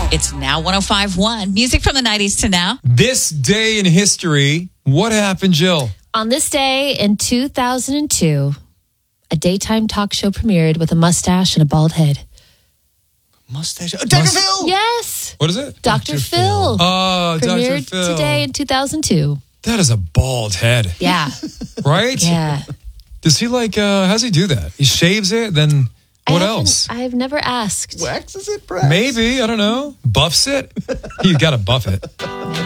It's now 105.1. Music from the 90s to now. This day in history, what happened, Jill? On this day in 2002, a daytime talk show premiered with a mustache and a bald head. Mustache. Dr. Phil! Yes. What is it? Dr. Phil. Oh, Dr. Premiered Phil. today in 2002. That is a bald head, Yeah. right? Yeah. Does he how's he do that? He shaves it, then what else? I've never asked. Waxes it, perhaps? Maybe, I don't know. Buffs it? You got to buff it.